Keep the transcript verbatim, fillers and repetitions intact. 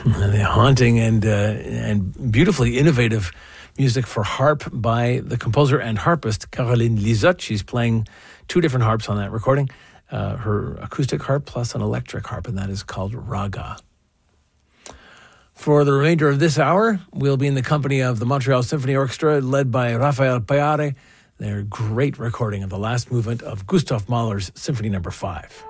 The haunting and uh, and beautifully innovative music for harp by the composer and harpist Caroline Lisotte. She's playing two different harps on that recording, uh, her acoustic harp plus an electric harp, and that is called Raga. For the remainder of this hour, we'll be in the company of the Montreal Symphony Orchestra, led by Rafael Payare. Their great recording of the last movement of Gustav Mahler's Symphony Number Five.